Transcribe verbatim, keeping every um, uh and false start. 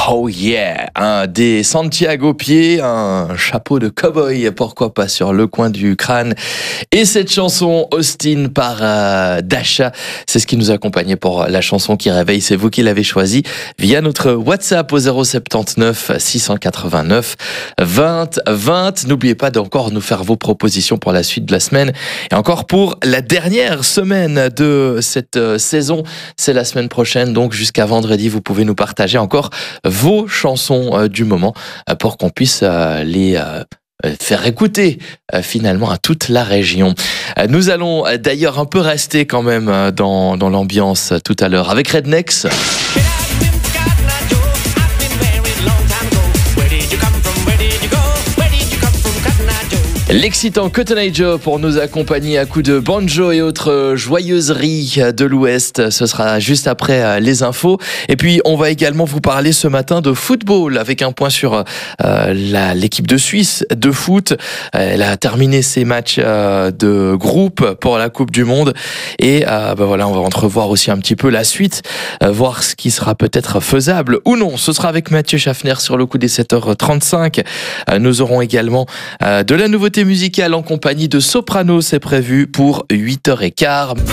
Oh yeah, un des Santiago pieds, un chapeau de cow-boy, pourquoi pas sur le coin du crâne. Et cette chanson, Austin par euh, Dasha, c'est ce qui nous accompagnait pour la chanson qui réveille. C'est vous qui l'avez choisi via notre WhatsApp au zéro soixante-dix-neuf six cent quatre-vingt-neuf vingt vingt. N'oubliez pas d'encore nous faire vos propositions pour la suite de la semaine. Et encore pour la dernière semaine de cette euh, saison, c'est la semaine prochaine, donc jusqu'à vendredi, vous pouvez nous partager encore vos chansons euh, du moment euh, pour qu'on puisse euh, les euh, faire écouter euh, finalement à toute la région. Euh, nous allons euh, d'ailleurs un peu rester quand même euh, dans, dans l'ambiance euh, tout à l'heure avec Rednex. L'excitant Cotton Eye Joe pour nous accompagner à coups de banjo et autres joyeuseries de l'Ouest. Ce sera juste après les infos. Et puis, on va également vous parler ce matin de football avec un point sur euh, la, l'équipe de Suisse de foot. Elle a terminé ses matchs euh, de groupe pour la Coupe du Monde. Et euh, ben voilà, on va entrevoir aussi un petit peu la suite, euh, voir ce qui sera peut-être faisable ou non. Ce sera avec Mathieu Schaffner sur le coup des sept heures trente-cinq. Euh, nous aurons également euh, de la nouveauté musicale en compagnie de Soprano, c'est prévu pour huit heures quinze.